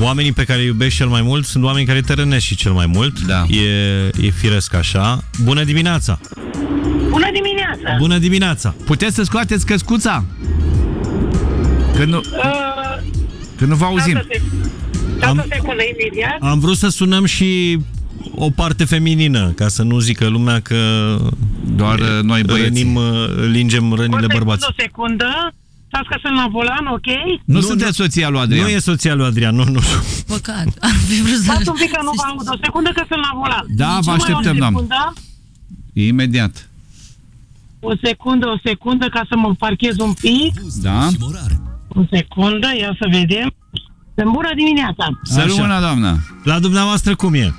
oamenii pe care îi iubești cel mai mult sunt oamenii care te rănesc și cel mai mult. Da. E firesc așa. Bună dimineața! Bună dimineața! Bună dimineața! Puteți să scoateți căscuța? Că nu vă auzim. Am secundă, imediat. Am vrut să sunăm și o parte feminină, ca să nu zică lumea că doar noi băieții lingem rănile bărbați. O secundă, stați că sunt la volan, ok? Nu sunteți soția lui Adrian. Nu e soția lui Adrian, nu. Păcat, ar fi vrut să... Stați un pic că nu vă aud, o secundă că sunt la volan. Da, vă așteptăm, doamnă. Imediat. O secundă, ca să mă parchez un pic. Da. O secundă, ia să vedem. Bună dimineața! Să rămână, doamnă! La dumneavoastră cum e?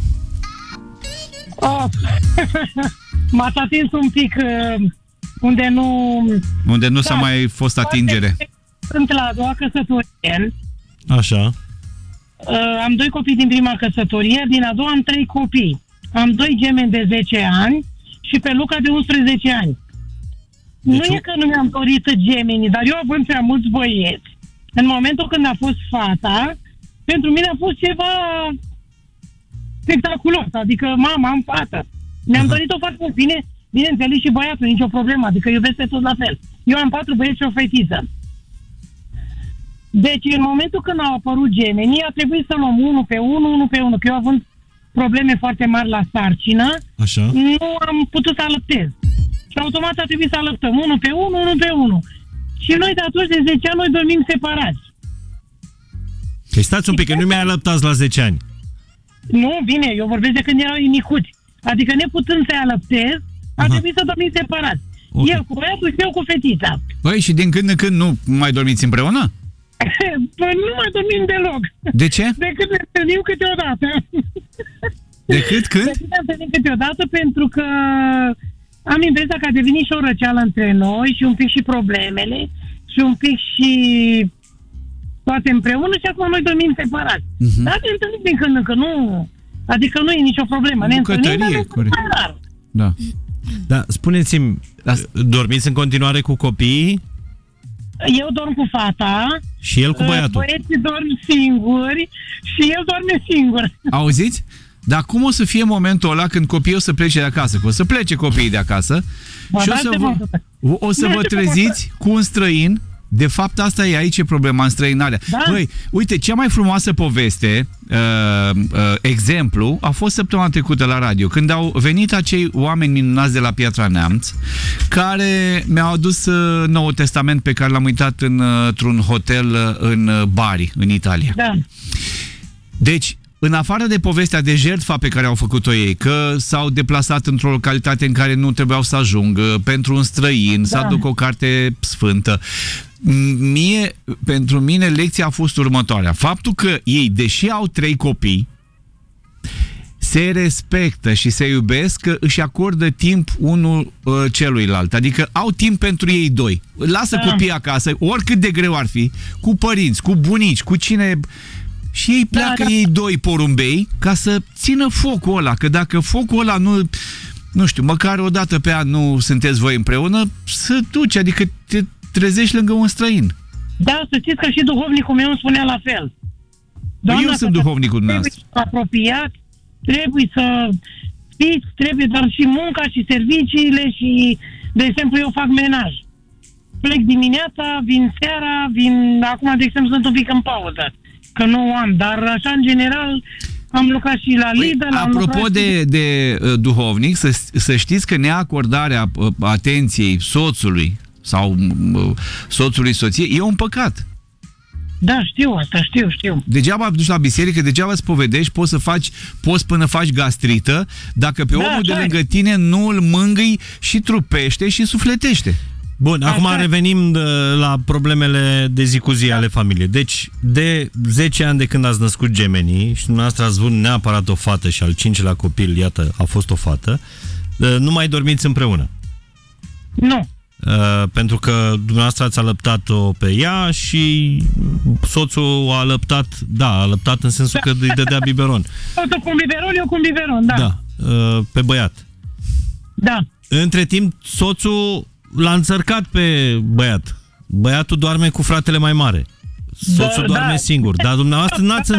M-ați atins un pic unde nu s-a mai fost atingere. Sunt la a doua căsătorie. Așa. Am 2 copii din prima căsătorie, din a doua am 3 copii. Am 2 gemeni de 10 ani și pe Luca de 11 ani. Deci nu e că nu mi-am dorit gemenii, dar eu având prea mulți băieți, în momentul când a fost fata, pentru mine a fost ceva spectaculos. Adică, mama, am fată. Mi-am dorit-o foarte bine, bineînțeles și băiatul, nicio problemă. Adică iubesc pe toți la fel. Eu am 4 băieți și o fetiță. Deci, în momentul când au apărut gemenii, a trebuit să luăm unul pe unul, că eu având probleme foarte mari la sarcină, așa, nu am putut să alăptez. Și automat a trebuit să alăptăm unul pe unul. Și noi de atunci, de 10 ani, noi dormim separați. Păi stați un pic, că nu mi-ai alăptați la 10 ani. Nu, bine, eu vorbesc de când erau micuți. Adică neputând să-i alăptez, a trebuit să dormim separați. Okay. El cu băiatul și eu cu fetița. Păi și din când în când nu mai dormiți împreună? Păi nu mai dormim deloc. De ce? Decât ne întâlnim câteodată. Decât când? Decât ne întâlnim câteodată pentru că am impresia că a devenit și o răceală între noi și un pic și problemele și un pic și toate împreună și acum noi dormim separați. Dar ne întâlnim din când în când, nu... Adică nu e nicio problemă. Ne întâlnim, dar ne mai rar. Da. Da, spuneți-mi, dormiți în continuare cu copiii? Eu dorm cu fata. Și el cu băiatul. Băieții dorm singuri și el doarme singur. Auziți? Dar cum o să fie momentul ăla când copiii o să plece de acasă? Că o să plece copiii de acasă și o să vă treziți cu un străin. De fapt, asta e aici problema, înstrăinarea. Da. Băi, uite, cea mai frumoasă poveste, exemplu, a fost săptămâna trecută la radio, când au venit acei oameni minunați de la Piatra Neamț, care mi-au adus Noul Testament pe care l-am uitat într-un hotel în Bari, în Italia. Da. Deci, în afară de povestea de jertfa pe care au făcut-o ei, că s-au deplasat într-o localitate în care nu trebuiau să ajungă, pentru un străin, să aducă o carte sfântă, pentru mine lecția a fost următoarea. Faptul că ei, deși au 3 copii, se respectă și se iubesc, că își acordă timp unul celuilalt. Adică au timp pentru ei doi. Lasă copiii acasă, oricât de greu ar fi, cu părinți, cu bunici, cu cine... Și ei pleacă ei doi porumbei ca să țină focul ăla. Că dacă focul ăla nu știu, măcar o dată pe an nu sunteți voi împreună, să duci, adică te trezești lângă un străin. Da, să știți că și duhovnicul meu îmi spunea la fel. Doamna, eu sunt duhovnicul dumneavoastră. Trebuie apropiat, trebuie să fiți, trebuie doar și munca și serviciile și, de exemplu, eu fac menaj. Plec dimineața, vin seara, acum, de exemplu, sunt un pic în pauză, că nu am, dar așa, în general, am lucrat și la Lidl. Apropo de duhovnic, să știți că neacordarea atenției soțului sau soțului soției e un păcat. Da, știu asta, știu. Degeaba duci la biserică, degeaba îți povedești, poți până faci gastrită, dacă pe omul de lângă tine nu îl mângâi și trupește și sufletește. Bun, acum revenim la problemele de zi cu zi ale familiei. Deci, de 10 ani de când ați născut gemenii și dumneavoastră ați vrut neapărat o fată și al 5-lea copil, iată, a fost o fată, nu mai dormiți împreună. Nu. Pentru că dumneavoastră ați alăptat-o pe ea și soțul a alăptat în sensul că îi dădea biberon. Soțul cu un biberon, eu cu un biberon, da. Da, pe băiat. Da. Între timp, soțul l-a înțărcat pe băiat. Băiatul doarme cu fratele mai mare. Soțul doarme singur. Dar dumneavoastră n-ați